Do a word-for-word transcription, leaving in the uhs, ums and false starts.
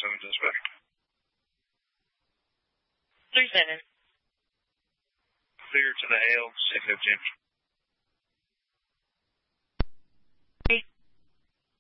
seven dispatch. Three seven. Clear to the L, six oh James.